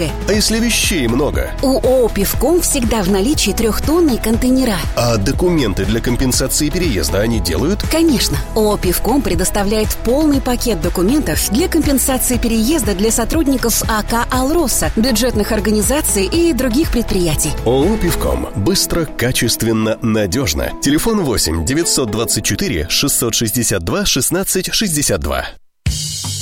дорого. А если вещей много? У ООО «Пивком» всегда в наличии 3-тонные контейнера. А документы для компенсации переезда они делают? Конечно. ООО «Пивком» предоставляет полный пакет документов для компенсации переезда для сотрудников АК «Алроса», бюджетных организаций и других предприятий. ООО «Пивком». Быстро, качественно, надежно. Телефон 8 924 662 16 62.